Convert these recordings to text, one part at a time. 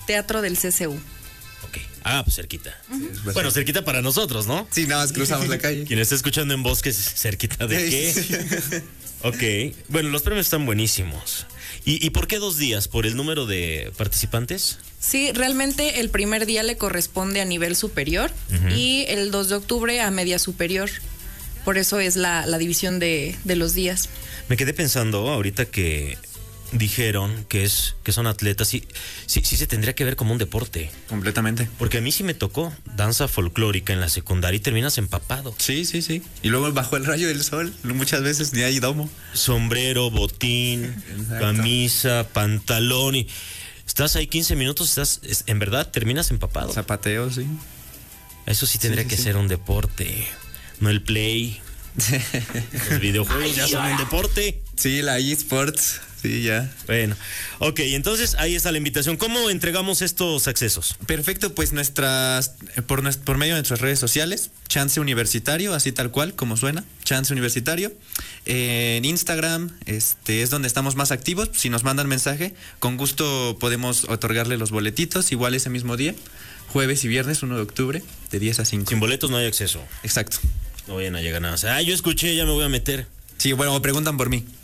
Teatro del CCU. Ok. Pues cerquita. Bueno, cerquita para nosotros, ¿no? Sí, nada más cruzamos la calle. Quien está escuchando en Bosques, ¿cerquita de qué? Ok. Bueno, los premios están buenísimos. ¿Y por qué 2 días? ¿Por el número de participantes? Sí, realmente el primer día le corresponde a nivel superior y el 2 de octubre a media superior. Por eso es la división de los días. Me quedé pensando ahorita que dijeron que son atletas, sí se tendría que ver como un deporte. Completamente. Porque a mí sí me tocó danza folclórica en la secundaria y terminas empapado. Sí. Y luego bajo el rayo del sol, muchas veces ni hay domo. Sombrero, botín, Exacto. Camisa, pantalón y estás ahí 15 minutos, en verdad terminas empapado. Zapateo, sí. Eso sí tendría que ser un deporte, no el play. Los videojuegos ya son un deporte. Sí, la eSports. Sí, ya. Bueno, ok, entonces ahí está la invitación. ¿Cómo entregamos estos accesos? Perfecto, pues por medio de nuestras redes sociales, Chance Universitario, así tal cual, como suena, Chance Universitario. En Instagram, es donde estamos más activos. Si nos mandan mensaje, con gusto podemos otorgarle los boletitos, igual ese mismo día, jueves y viernes, 1 de octubre, de 10 a 5. Sin boletos no hay acceso. Exacto. No vayan a llegar nada más. Yo escuché, ya me voy a meter. Sí, bueno, preguntan por mí.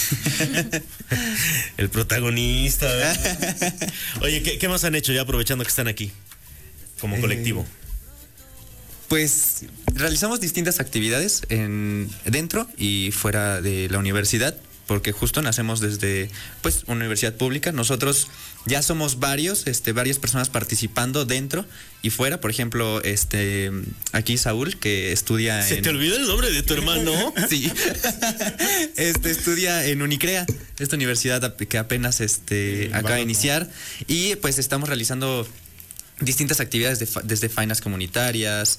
El protagonista. Oye, ¿qué más han hecho ya aprovechando que están aquí como colectivo? Pues realizamos distintas actividades dentro y fuera de la universidad, porque justo nacemos desde una universidad pública. Nosotros ya somos varias personas participando dentro y fuera. Por ejemplo, aquí Saúl, que estudia ¿Se te olvidó el nombre de tu hermano? Sí. Estudia en Unicrea, esta universidad que apenas acaba de iniciar, y pues estamos realizando distintas actividades desde faenas comunitarias,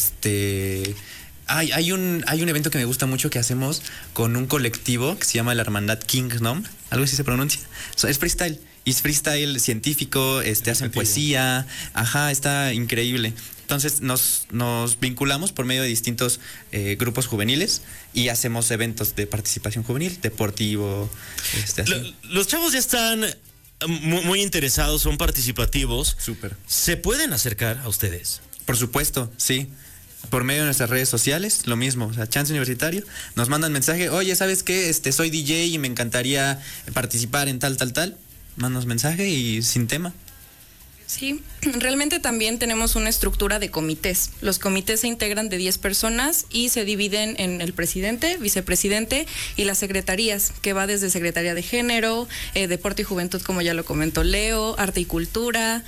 Hay un evento que me gusta mucho que hacemos con un colectivo que se llama la Hermandad Kingdom, algo así se pronuncia. Es freestyle, y es freestyle científico, hacen poesía, está increíble. Entonces nos vinculamos por medio de distintos grupos juveniles y hacemos eventos de participación juvenil, deportivo. Los chavos ya están muy interesados, son participativos. Súper. ¿Se pueden acercar a ustedes? Por supuesto, sí. Por medio de nuestras redes sociales, lo mismo, o sea, Chance Universitario, nos mandan mensaje, oye, ¿sabes qué? Soy DJ y me encantaría participar en tal, mándanos mensaje y sin tema. Sí, realmente también tenemos una estructura de comités. Los comités se integran de 10 personas y se dividen en el presidente, vicepresidente y las secretarías, que va desde Secretaría de Género, Deporte y Juventud, como ya lo comentó Leo, Arte y Cultura,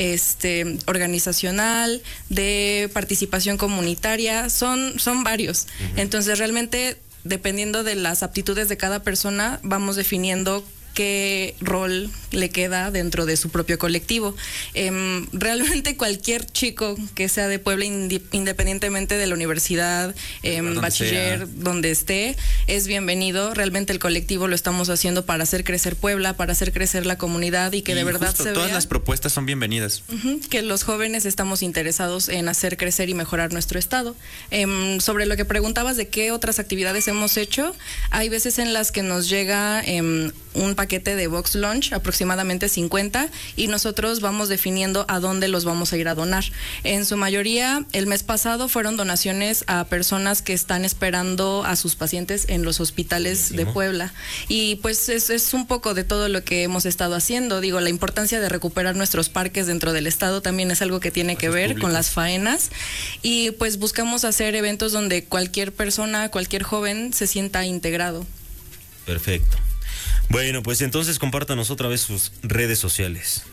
organizacional, de participación comunitaria, son varios. Entonces realmente, dependiendo de las aptitudes de cada persona, vamos definiendo qué rol le queda dentro de su propio colectivo. Realmente cualquier chico que sea de Puebla, independientemente de la universidad, bachiller, donde esté, es bienvenido. Realmente el colectivo lo estamos haciendo para hacer crecer Puebla, para hacer crecer la comunidad y que de verdad se vea. Todas las propuestas son bienvenidas. Que los jóvenes estamos interesados en hacer crecer y mejorar nuestro estado. Sobre lo que preguntabas de qué otras actividades hemos hecho, hay veces en las que nos llega un paquete de box lunch, aproximadamente 50, y nosotros vamos definiendo a dónde los vamos a ir a donar. En su mayoría, el mes pasado fueron donaciones a personas que están esperando a sus pacientes en los hospitales de Puebla. Y pues es un poco de todo lo que hemos estado haciendo. Digo, la importancia de recuperar nuestros parques dentro del estado también es algo que tiene que ver con las faenas. Y pues buscamos hacer eventos donde cualquier persona, cualquier joven se sienta integrado. Perfecto. Bueno, pues entonces compártanos otra vez sus redes sociales.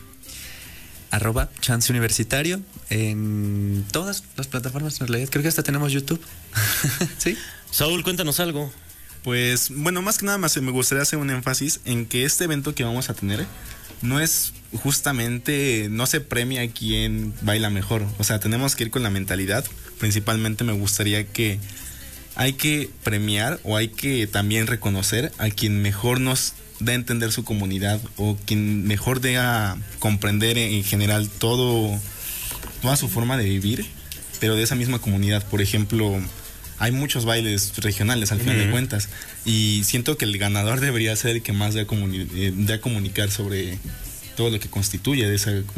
@Chance Universitario en todas las plataformas, en realidad. Creo que hasta tenemos YouTube. ¿Sí? Saúl, cuéntanos algo. Pues, bueno, más que nada más me gustaría hacer un énfasis en que este evento que vamos a tener no es justamente, no se premia a quien baila mejor. O sea, tenemos que ir con la mentalidad. Principalmente me gustaría que hay que premiar o hay que también reconocer a quien mejor nos dé a entender su comunidad o quien mejor dé a comprender en general toda su forma de vivir, pero de esa misma comunidad. Por ejemplo, hay muchos bailes regionales al final de cuentas y siento que el ganador debería ser el que más dé a comunicar sobre todo lo que constituye de esa comunidad.